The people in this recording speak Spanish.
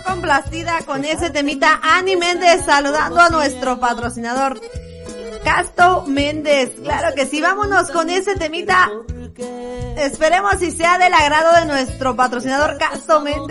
quedó complacida con ese temita. Ani Méndez saludando a nuestro patrocinador Casto Méndez. Claro que sí, vámonos con ese temita. Esperemos si sea del agrado de nuestro patrocinador Casto Méndez.